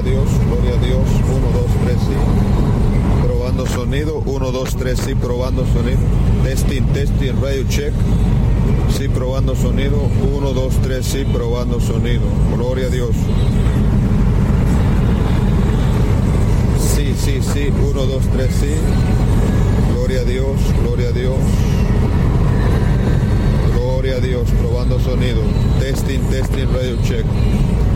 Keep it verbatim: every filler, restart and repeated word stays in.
Dios, gloria a Dios. uno, dos, tres, sí. Probando sonido. uno, dos, tres, sí, probando sonido. Testing, testing, radio check. Sí, probando sonido. uno, dos, tres, sí, probando sonido. Gloria a Dios. Sí, sí, sí. uno, dos, tres, sí. Gloria a Dios, gloria a Dios. Gloria a Dios, probando sonido. Testing, testing, radio check.